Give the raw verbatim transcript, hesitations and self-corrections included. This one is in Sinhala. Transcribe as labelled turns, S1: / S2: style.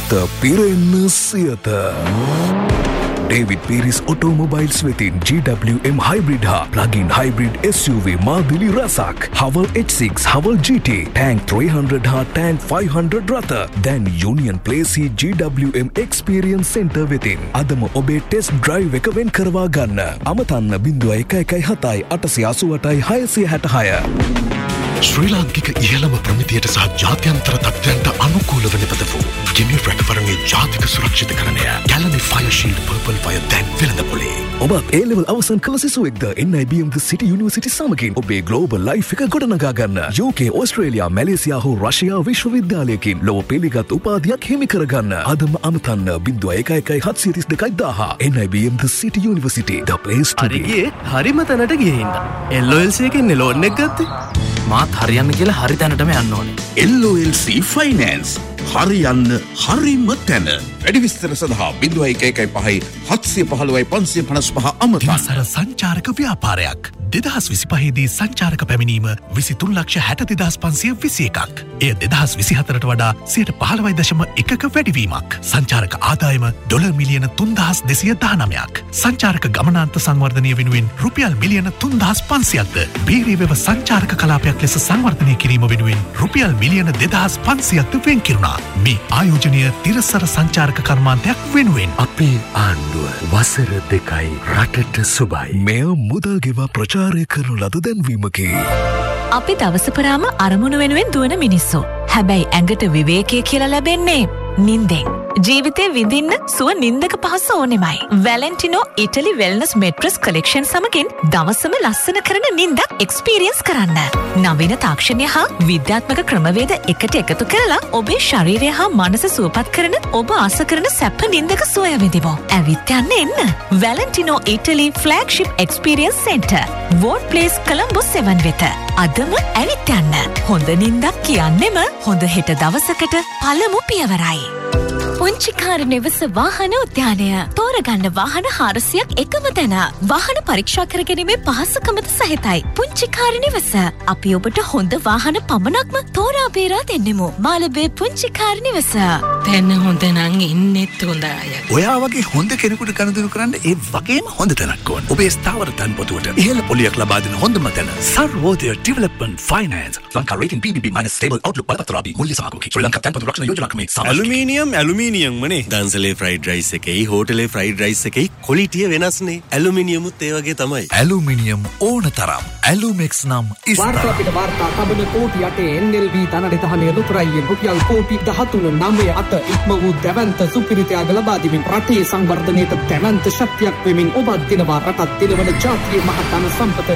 S1: සිත පිරෙන්න සියත. David Pieris Automobiles වෙතින් G W M Hybrid හා Plug-in Hybrid S U V මාදිලි රසක් Haval H six, Haval G T, Tank three hundred හා Tank five hundred රථ දැන් Union Place G W M Experience Center වෙතින් අදම ඔබේ ටෙස්ට් ඩ්‍රයිව් එක වෙන් කරවා ගන්න. අමතන්න zero one one seven eight eight eight six six hය.
S2: ශ්‍රී ලාංකික ඉහළම ප්‍රමිතියට සහ ජාත්‍යන්තර තත්ත්වයන්ට අනුකූලව නිපද වූ ගිනි රැකවරණයේ ජාතික සුරක්ෂිතකරණය Galani Fire Shield Purple Fire දැන් වෙළඳපොලේ.
S1: ඔබත් A level අවසන් කළ සිසුවෙක්ද N I B M The City University සමගින් ඔබේ global life එක ගොඩනගා ගන්න. U K, ඕස්ට්‍රේලියා, මැලේසියා හෝ රෂ්‍යා විශ්වවිද්‍යාලයකින් ලොව පිළිගත් උපාධියක් හිමි කරගන්න. අදම අමතන්න zero one one one seven three two zero zero N I B M The City University the place to be.
S3: හරිගේ හරිම තැනට ගිහින් L O L C එකෙන් ලෝන් එක ගත්තේ. මාත් හරියන්න කියලා හරි තැනටම යන්න ඕනේ.
S4: L O L C Finance හරියන්න හරිම තැන. වැඩි විස්තර සඳහා zero one one five seven one five five five five අමතන්න.
S2: දිනසර සංචාරක ව්‍යාපාරයක් දෙදහස් විසිපහ දී සංචාරක පැමිණීම විසිතුන් ලක්ෂ හැට දෙදහස් පන්සිය විසි එකක්. එය දෙදහස් විසිහතරට වඩා සියයට පහළොවයි දශම එකක වැඩිවීමක්. සංචාරක ආදායම ඩොලර් මිලියන තුන්දහස් දෙසිය දහනවයක්. සංචාරක ගමනාන්ත සංවර්ධනය වෙනුවෙන් රුපියල් මිලියන තුන්දහස් පන්සියක්ද. බේරීවෙව සංචාරක කලාපයක් ලෙස සංවර්ධනය කිරීම වෙනුවෙන් රුපියල් මිලියන දෙදහස් පන්සියක්ද වෙන් කිරුණා. මේ ආයෝජනය තිරසර සංචාරක කර්මාන්තයක් වෙනුවෙන්.
S1: අපේ ආණ්ඩුව වසර දෙකයි රටට සුබයි. මෙය මුදල් ගෙවා ප්‍රචාරය කරන ලද දැන්වීමකි.
S5: අපි දවස පුරාම අරමුණු වෙනුවෙන් දුවන මිනිස්සු. හැබැයි ඇඟට විවේකය කියලා ලැබෙන්නේ නිින්දෙන්. ජීවිතේ විඳින්න සුව නිින්දක පහස ඕනෙමයි. වැලෙන්ටිනෝ ඉටලි වෙල්නස් මෙට්‍රස් කලෙක්ෂන් සමගින් දවසම ලස්සන කරන නිින්දක් එක්ස්පීරියන්ස් කරන්න. නවීන තාක්ෂණය හා විද්‍යාත්මක ක්‍රමවේද එකට එකතු කරලා ඔබේ ශරීරය හා මනස සුවපත් කරන ඔබ ආස කරන සැප නිින්දක සුවය විඳිමු. ඇවිත් යන්න එන්න. වැලෙන්ටිනෝ ඉටලි flagship experience centre. Word place Colombo seven වෙත. අදම ඇවිත් යන්න. හොඳ නිින්දක් කියන්නෙම හොඳ හෙට දවසකට පළමු පියවරයි. පුංචිකාර නිවස වාහන උද්‍යානය. තෝරගන්න වාහන හාරසියක් එකම තැන. වාහන පරීක්ෂා කර ගැනීමේ පහසුකමද සහිතයි. පුංචිකාර නිවස. අපි ඔබට හොඳ වාහන පමණක්ම තෝරා බේරා දෙන්නෙමු. මාළඹේ පුංචිකාර නිවස.
S6: තැන හොඳ නම් ඉන්නෙත් හොඳ අය.
S4: ඔයා වගේ හොඳ කෙනෙකුට කනදුරු කරන්න ඒ වගේම හොඳ තැනක් ඕන. ඔබේ ස්ථාවර තන්පොතුවට ඉහළ පොලියක් ලබා දෙන හොඳම තැන Sarvodaya development finance. Lanka rating B B B minus stable outlook බලපත්‍රාදී මුල්‍ය සහගෝගී ශ්‍රී ලංකා තන්පොතු රක්ෂණ යෝජනා ක්‍රමයේ සමාජ
S3: ඇලුමිනියම් ඇලුමිනියම් මනේ.
S7: දන්සලේ ෆ්‍රයිඩ් රයිස් එකයි හෝටලේ ෆ්‍රයිඩ් රයිස් එකයි ක්වොලිටිය වෙනස්නේ. ඇලුමිනියමුත් ඒ වගේ තමයි.
S2: ඇලුමිනියම් ඕන තරම්. ඇලුමෙක්ස් නම්
S8: වාර්තා පිට වාර්තා තබන කෝටි අටේ N L V ධනරිතහනේ ලුතරයියෙන් රුපියල් කෝටි දහතුන නවය අට ඉක්ම වූ දැවන්ත සුපිරිතයාග ලබා දෙමින් රටේ සංවර්ධනයට දැවන්ත ශක්තියක් වෙමින් ඔබ දිනවා රටත් දිනවන ජාතියේ මහත්ම සම්පත